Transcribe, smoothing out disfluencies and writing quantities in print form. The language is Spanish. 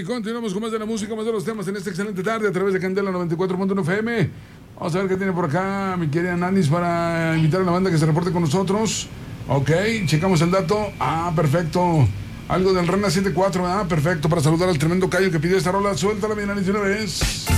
continuamos con más de la música, más de los temas en esta excelente tarde a través de Candela 94.1 FM. Vamos a ver qué tiene por acá mi querida Nanis para invitar a la banda que se reporte con nosotros. Ok, checamos el dato. Perfecto. Algo del Rena 74, perfecto, para saludar al tremendo Cayo que pidió esta rola. Suéltala, mi Nanis, de una vez.